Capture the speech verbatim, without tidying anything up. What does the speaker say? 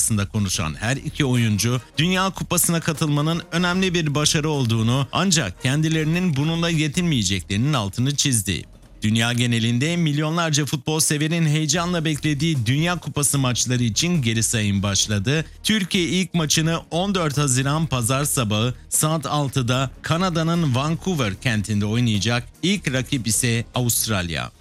sonrasında konuşan her iki oyuncu, Dünya Kupası'na katılmanın önemli bir başarı olduğunu ancak kendilerinin bununla yetinmeyeceklerinin altını çizdi. Dünya genelinde milyonlarca futbol severin heyecanla beklediği Dünya Kupası maçları için geri sayım başladı. Türkiye ilk maçını on dört Haziran Pazar sabahı saat altıda Kanada'nın Vancouver kentinde oynayacak. İlk rakip ise Avustralya.